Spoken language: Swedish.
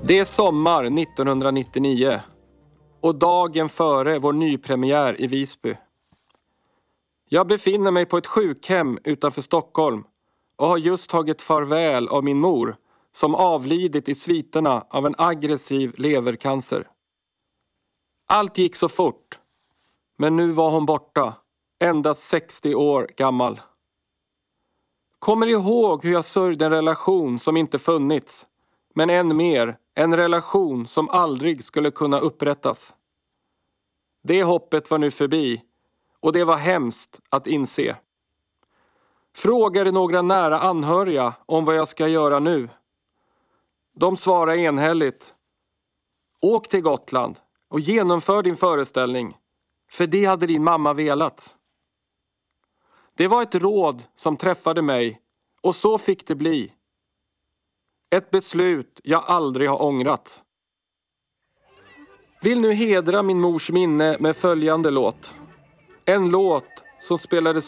Det är sommar 1999 och dagen före vår nypremiär i Visby. Jag befinner mig på ett sjukhem utanför Stockholm och har just tagit farväl av min mor som avlidit i sviterna av en aggressiv levercancer. Allt gick så fort, men nu var hon borta, endast 60 år gammal. Kommer ihåg hur jag sörjde en relation som inte funnits, men än mer en relation som aldrig skulle kunna upprättas. Det hoppet var nu förbi och det var hemskt att inse. Frågade några nära anhöriga om vad jag ska göra nu. De svarade enhälligt: åk till Gotland och genomför din föreställning, för det hade din mamma velat. Det var ett råd som träffade mig och så fick det bli. Ett beslut jag aldrig har ångrat. Vill nu hedra min mors minne med följande låt. En låt som spelades